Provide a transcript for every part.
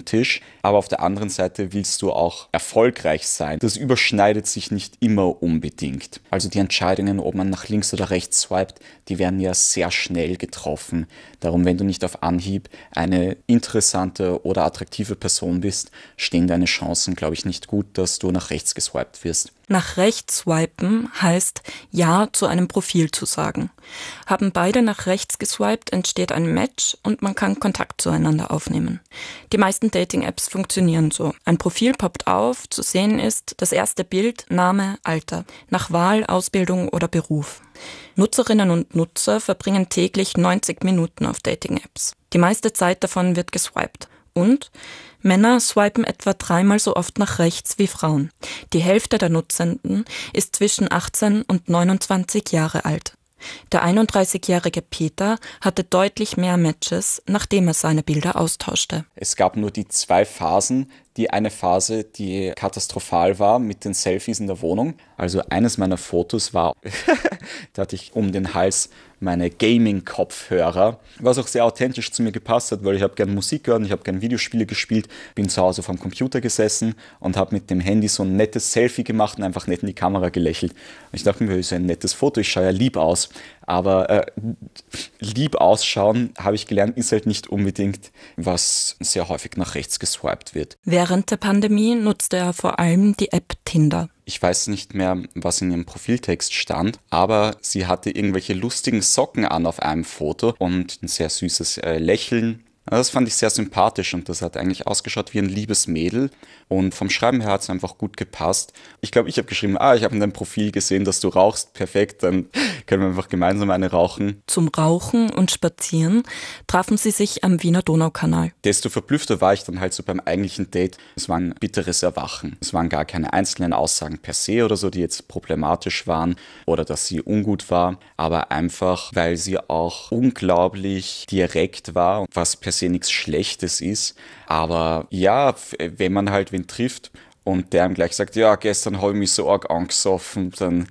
Tisch, aber auf der anderen Seite willst du auch erfolgreich sein. Das überschneidet sich nicht immer unbedingt. Also die Entscheidungen, ob man nach links oder rechts swiped, die werden ja sehr schnell getroffen. Darum, wenn du nicht auf Anhieb eine interessante oder attraktive Person bist, stehen deine Chancen, glaube ich, nicht gut, dass du nach rechts geswiped wirst. Nach rechts swipen heißt Ja zu einem Profil zu sagen. Haben beide nach rechts geswiped, entsteht ein Match und man kann Kontakt zueinander aufnehmen. Die meisten Dating-Apps funktionieren so. Ein Profil poppt auf, zu sehen ist das erste Bild, Name, Alter, nach Wahl, Ausbildung oder Beruf. Nutzerinnen und Nutzer verbringen täglich 90 Minuten auf Dating-Apps. Die meiste Zeit davon wird geswiped. Und Männer swipen etwa 3-mal so oft nach rechts wie Frauen. Die Hälfte der Nutzenden ist zwischen 18 und 29 Jahre alt. Der 31-jährige Peter hatte deutlich mehr Matches, nachdem er seine Bilder austauschte. Es gab nur die 2 Phasen. Die eine Phase, die katastrophal war mit den Selfies in der Wohnung. Also eines meiner Fotos war, da hatte ich um den Hals meine Gaming-Kopfhörer, was auch sehr authentisch zu mir gepasst hat, weil ich habe gerne Musik gehört, ich habe gerne Videospiele gespielt, bin zu Hause vorm Computer gesessen und habe mit dem Handy so ein nettes Selfie gemacht und einfach nett in die Kamera gelächelt. Und ich dachte mir, das ist ein nettes Foto, ich schaue ja lieb aus. Aber lieb ausschauen, habe ich gelernt, ist halt nicht unbedingt, was sehr häufig nach rechts geswiped wird. Während der Pandemie nutzte er vor allem die App Tinder. Ich weiß nicht mehr, was in ihrem Profiltext stand, aber sie hatte irgendwelche lustigen Socken an auf einem Foto und ein sehr süßes Lächeln. Das fand ich sehr sympathisch und das hat eigentlich ausgeschaut wie ein liebes Mädel und vom Schreiben her hat es einfach gut gepasst. Ich glaube, ich habe geschrieben, ich habe in deinem Profil gesehen, dass du rauchst, perfekt, dann können wir einfach gemeinsam eine rauchen. Zum Rauchen und Spazieren trafen sie sich am Wiener Donaukanal. Desto verblüffter war ich dann halt so beim eigentlichen Date. Es war ein bitteres Erwachen. Es waren gar keine einzelnen Aussagen per se oder so, die jetzt problematisch waren oder dass sie ungut war, aber einfach, weil sie auch unglaublich direkt war, was per se nichts Schlechtes ist. Aber ja, wenn man halt wen trifft und der ihm gleich sagt, ja, gestern habe ich mich so arg angesoffen, dann,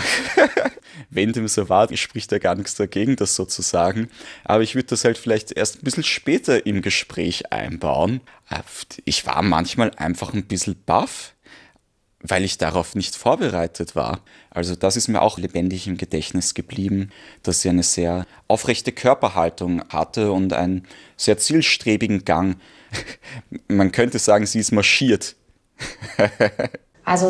wenn dem so war, spricht er gar nichts dagegen, das so zu sagen. Aber ich würde das halt vielleicht erst ein bisschen später im Gespräch einbauen. Ich war manchmal einfach ein bisschen baff, weil ich darauf nicht vorbereitet war. Also das ist mir auch lebendig im Gedächtnis geblieben, dass sie eine sehr aufrechte Körperhaltung hatte und einen sehr zielstrebigen Gang. Man könnte sagen, sie ist marschiert. Also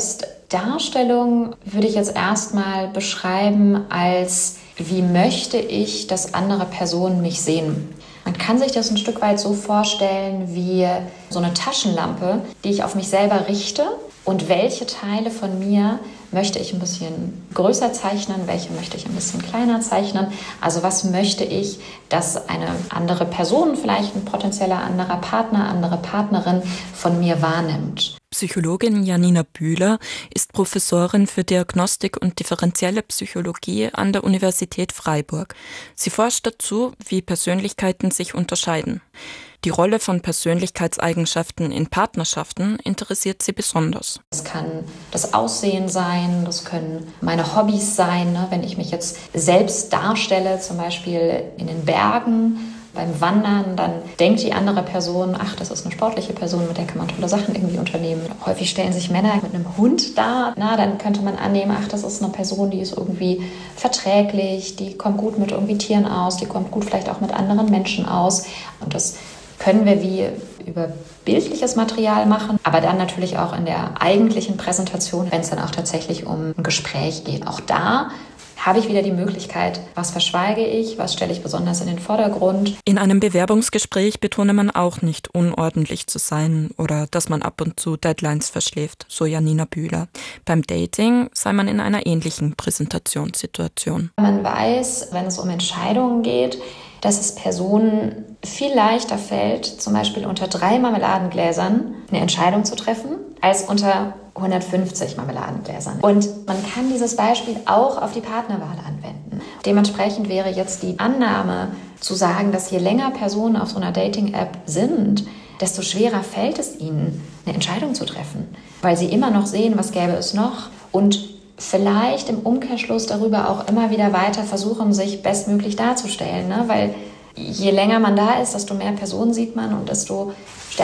Selbstdarstellung würde ich jetzt erstmal beschreiben als, wie möchte ich, dass andere Personen mich sehen? Man kann sich das ein Stück weit so vorstellen wie so eine Taschenlampe, die ich auf mich selber richte. Und welche Teile von mir möchte ich ein bisschen größer zeichnen, welche möchte ich ein bisschen kleiner zeichnen? Also was möchte ich, dass eine andere Person, vielleicht ein potenzieller anderer Partner, andere Partnerin von mir wahrnimmt? Psychologin Janina Bühler ist Professorin für Diagnostik und differenzielle Psychologie an der Universität Freiburg. Sie forscht dazu, wie Persönlichkeiten sich unterscheiden. Die Rolle von Persönlichkeitseigenschaften in Partnerschaften interessiert sie besonders. Das kann das Aussehen sein, das können meine Hobbys sein. Ne? Wenn ich mich jetzt selbst darstelle, zum Beispiel in den Bergen, beim Wandern, dann denkt die andere Person, ach, das ist eine sportliche Person, mit der kann man tolle Sachen irgendwie unternehmen. Häufig stellen sich Männer mit einem Hund dar. Na, dann könnte man annehmen, ach, das ist eine Person, die ist irgendwie verträglich, die kommt gut mit irgendwie Tieren aus, die kommt gut vielleicht auch mit anderen Menschen aus. Und das können wir wie über bildliches Material machen, aber dann natürlich auch in der eigentlichen Präsentation, wenn es dann auch tatsächlich um ein Gespräch geht. Auch da habe ich wieder die Möglichkeit, was verschweige ich, was stelle ich besonders in den Vordergrund. In einem Bewerbungsgespräch betone man auch nicht, unordentlich zu sein oder dass man ab und zu Deadlines verschläft, so Janina Bühler. Beim Dating sei man in einer ähnlichen Präsentationssituation. Man weiß, wenn es um Entscheidungen geht, dass es Personen viel leichter fällt, zum Beispiel unter 3 Marmeladengläsern eine Entscheidung zu treffen, als unter 150 Marmeladengläsern. Und man kann dieses Beispiel auch auf die Partnerwahl anwenden. Dementsprechend wäre jetzt die Annahme zu sagen, dass je länger Personen auf so einer Dating-App sind, desto schwerer fällt es ihnen, eine Entscheidung zu treffen, weil sie immer noch sehen, was gäbe es noch und vielleicht im Umkehrschluss darüber auch immer wieder weiter versuchen, sich bestmöglich darzustellen, ne? Weil je länger man da ist, desto mehr Personen sieht man und desto